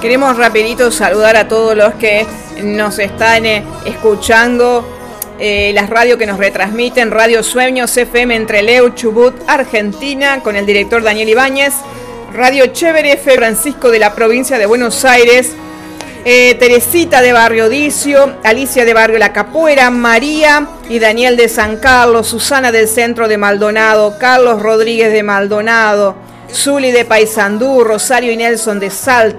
Queremos rapidito saludar a todos los que nos están escuchando, las radios que nos retransmiten, Radio Sueños FM en Trelew, Chubut, Argentina, con el director Daniel Ibáñez, Radio Chévere F. Francisco de la provincia de Buenos Aires, Teresita de Barrio Dicio, Alicia de Barrio La Capuera, María y Daniel de San Carlos, Susana del centro de Maldonado, Carlos Rodríguez de Maldonado, Zuli de Paysandú, Rosario y Nelson de Salto,